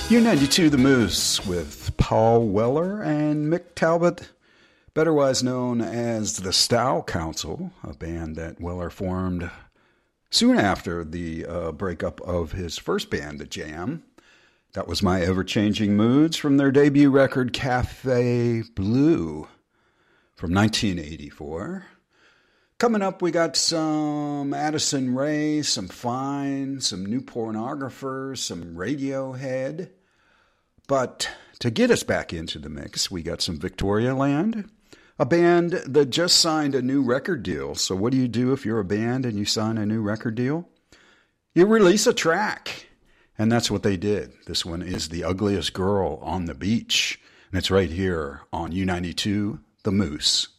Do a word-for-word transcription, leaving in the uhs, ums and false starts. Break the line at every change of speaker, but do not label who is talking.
U ninety-two The Moose with Paul Weller and Mick Talbot, betterwise known as the Stow Council, a band that Weller formed soon after the uh, breakup of his first band, The Jam. That was My Ever-Changing Moods from their debut record, Cafe Blue, from nineteen eighty-four. Coming up, we got some Addison Rae, some Fine, some New Pornographers, some Radiohead. But to get us back into the mix, we got some Victoria Land, a band that just signed a new record deal. So what do you do if you're a band and you sign a new record deal? You release a track. And that's what they did. This one is The Ugliest Girl on the Beach. And it's right here on U ninety-two The Moose.